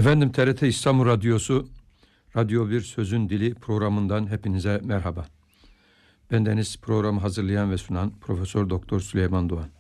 Efendim, TRT İstanbul Radyosu Radyo Bir Sözün Dili programından hepinize merhaba. Bendeniz programı hazırlayan ve sunan Profesör Doktor Süleyman Doğan.